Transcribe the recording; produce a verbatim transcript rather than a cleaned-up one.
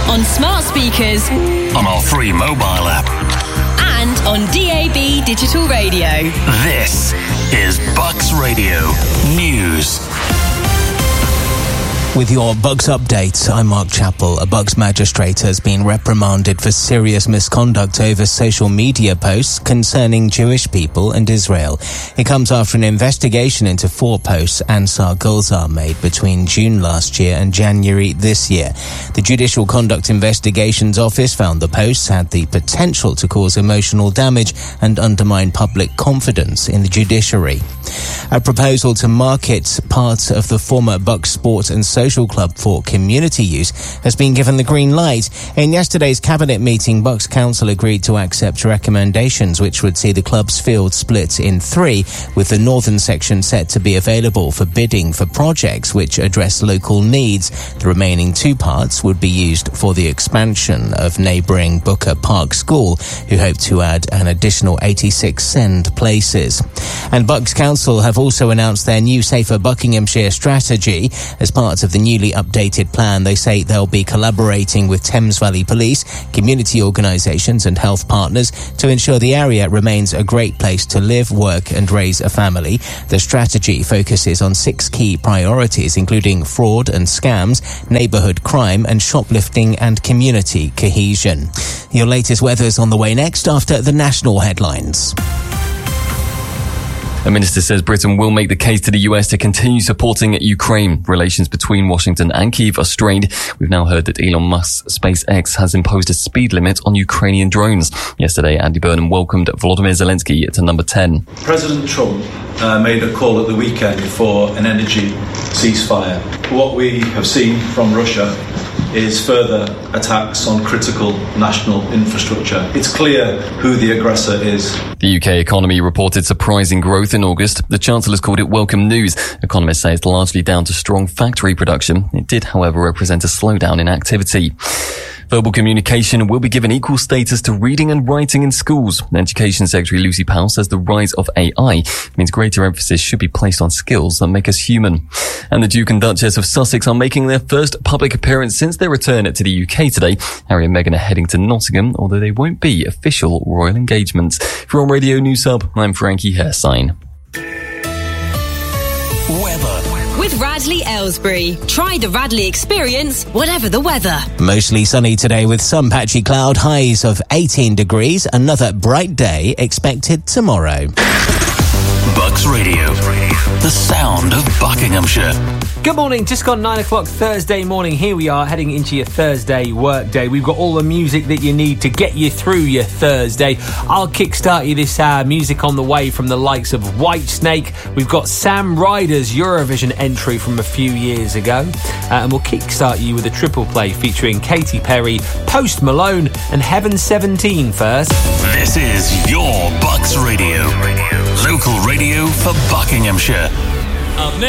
on smart speakers, on our free mobile app, and on D A B digital radio. This is Bucks Radio News. With your Bucks updates, I'm Mark Chappell. A Bucks magistrate has been reprimanded for serious misconduct over social media posts concerning Jewish people and Israel. It comes after an investigation into four posts Ansar Gulzar made between June last year and January this year. The Judicial Conduct Investigations Office found the posts had the potential to cause emotional damage and undermine public confidence in the judiciary. A proposal to market part of the former Bucks Sport and Social Club for community use has been given the green light. In yesterday's cabinet meeting, Bucks Council agreed to accept recommendations which would see the club's field split in three, with the northern section set to be available for bidding for projects which address local needs. The remaining two parts would be used for the expansion of neighbouring Booker Park School, who hope to add an additional eighty-six send places. And Bucks Council have also announced their new Safer Buckinghamshire strategy. As part of the newly updated plan, they say they'll be collaborating with Thames Valley Police, community organisations and health partners to ensure the area remains a great place to live, work and raise a family. The strategy focuses on six key priorities, including fraud and scams, neighbourhood crime and shoplifting and community cohesion. Your latest weather's on the way next after the national headlines. A minister says Britain will make the case to the U S to continue supporting Ukraine. Relations between Washington and Kyiv are strained. We've now heard that Elon Musk's SpaceX has imposed a speed limit on Ukrainian drones. Yesterday, Andy Burnham welcomed Volodymyr Zelensky to number ten. President Trump uh, made a call at the weekend for an energy ceasefire. What we have seen from Russia is further attacks on critical national infrastructure. It's clear who the aggressor is. The U K economy reported surprising growth in August. The Chancellor's called it welcome news. Economists say it's largely down to strong factory production. It did, however, represent a slowdown in activity. Verbal communication will be given equal status to reading and writing in schools. Education Secretary Lucy Powell says the rise of A I means greater emphasis should be placed on skills that make us human. And the Duke and Duchess of Sussex are making their first public appearance since their return to the U K today. Harry and Meghan are heading to Nottingham, although they won't be official royal engagements. For On Radio News Hub, I'm Frankie Hairsign. Weather. With Radley Aylesbury. Try the Radley experience, whatever the weather. Mostly sunny today with some patchy cloud, highs of eighteen degrees. Another bright day expected tomorrow. Bucks Radio, the sound of Buckinghamshire. Good morning, just gone nine o'clock Thursday morning. Here we are heading into your Thursday work day. We've got all the music that you need to get you through your Thursday. I'll kickstart you this hour. Music on the way from the likes of Whitesnake. We've got Sam Ryder's Eurovision entry from a few years ago. Uh, and we'll kickstart you with a triple play featuring Katy Perry, Post Malone and Heaven seventeen first. This is your Bucks Radio. Local radio for Buckinghamshire.